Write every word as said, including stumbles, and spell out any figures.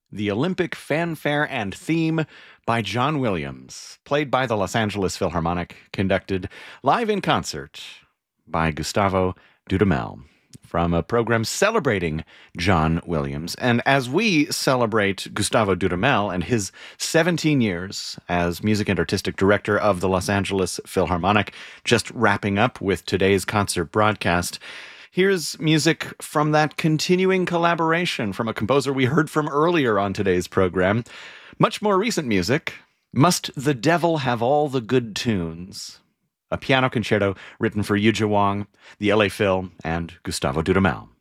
The Olympic Fanfare and Theme by John Williams, played by the Los Angeles Philharmonic, conducted live in concert by Gustavo Dudamel, from a program celebrating John Williams. And as we celebrate Gustavo Dudamel and his seventeen years as music and artistic director of the Los Angeles Philharmonic, just wrapping up with today's concert broadcast, here's music from that continuing collaboration from a composer we heard from earlier on today's program. Much more recent music, Must the Devil Have All the Good Tunes? A piano concerto written for Yuja Wang, the L A Phil, and Gustavo Dudamel.